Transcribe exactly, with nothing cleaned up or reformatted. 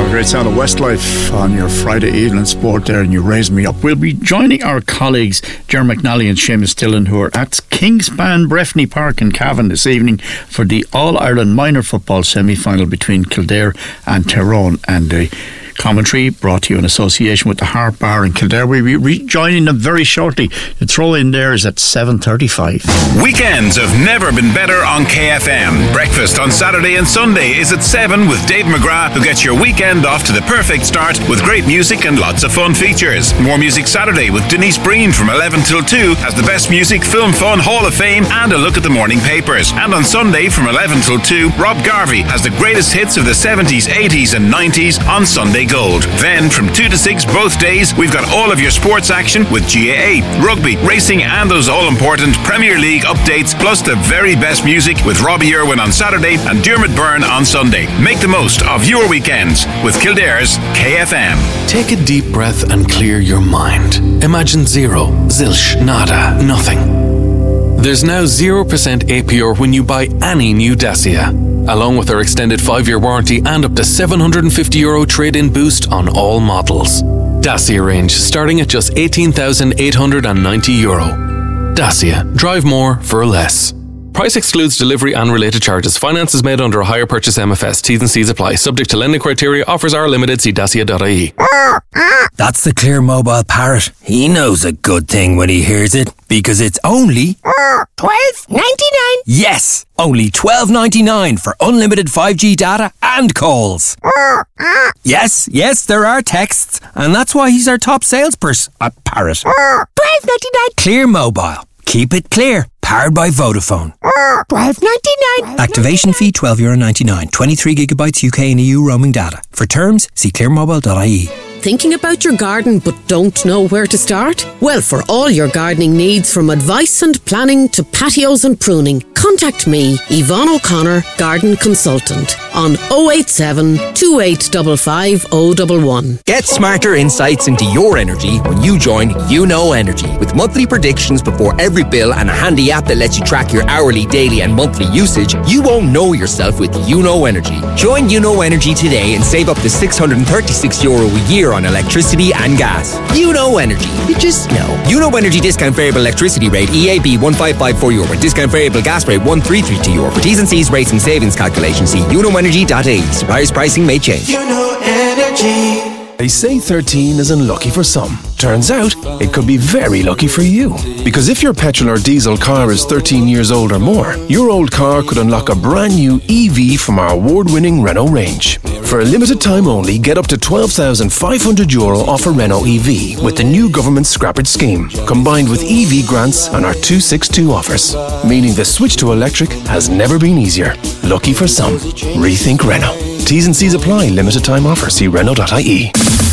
Great sound of Westlife on your Friday evening sport there, and you raised me up. We'll be joining our colleagues Ger McNally and Seamus Dillon, who are at Kingspan Breffni Park in Cavan this evening for the All-Ireland Minor Football semi-final between Kildare and Tyrone, and the commentary brought to you in association with the Harp Bar in Kildare. We'll be rejoining them very shortly. The throw in there is at seven thirty-five. Weekends have never been better on K F M. Breakfast on Saturday and Sunday is at seven with Dave McGrath, who gets your weekend off to the perfect start with great music and lots of fun features. More Music Saturday with Denise Breen from eleven till two has the best music, film, fun, Hall of Fame and a look at the morning papers. And on Sunday from eleven till two, Rob Garvey has the greatest hits of the seventies, eighties and nineties on Sunday Gold. Then from two to six both days, we've got all of your sports action with G A A, rugby, racing and those all-important Premier League updates, plus the very best music with Robbie Irwin on Saturday and Dermot Byrne on Sunday. Make the most of your weekends with Kildare's K F M. Take a deep breath and clear your mind. Imagine zero, zilch, nada, nothing. There's now zero percent A P R when you buy any new Dacia, along with our extended five-year warranty and up to seven hundred fifty euro trade-in boost on all models. Dacia range starting at just eighteen thousand eight hundred ninety euro. Dacia. Drive more for less. Price excludes delivery and related charges. Finance is made under a hire purchase M F S. T's and C's apply. Subject to lending criteria. Offers are limited. See dacia dot I E. That's the Clear Mobile Parrot. He knows a good thing when he hears it, because it's only twelve ninety-nine. Yes, only twelve ninety-nine for unlimited five G data and calls. Yes, yes, there are texts, and that's why he's our top salesperson at Parrot. twelve ninety-nine. Clear Mobile. Keep it clear. Powered by Vodafone. twelve ninety-nine. Activation fee twelve euro ninety-nine. twenty-three gigabytes U K and E U roaming data. For terms, see clear mobile dot I E. Thinking about your garden but don't know where to start? Well, for all your gardening needs, from advice and planning to patios and pruning, contact me, Yvonne O'Connor, Garden Consultant, on oh eight seven, two eight five five, oh one one. Get smarter insights into your energy when you join You Know Energy. With monthly predictions before every bill and a handy app that lets you track your hourly, daily and monthly usage, you won't know yourself with You Know Energy. Join You Know Energy today and save up to six hundred thirty-six euro a year on electricity and gas. You Know Energy. You just know. You Know Energy discount variable electricity rate E A B one five five four euro. Discount variable gas rate one three three two euro. For T's and C's rates and savings calculation, see you know energy dot I E. Suppliers pricing may change. You Know Energy. They say thirteen is unlucky for some. Turns out, it could be very lucky for you. Because if your petrol or diesel car is thirteen years old or more, your old car could unlock a brand new E V from our award-winning Renault range. For a limited time only, get up to twelve thousand five hundred euro off a Renault E V with the new government scrappage scheme, combined with E V grants and our two sixty-two offers. Meaning the switch to electric has never been easier. Lucky for some. Rethink Renault. T's and C's apply. Limited time offer. See Renault dot I E.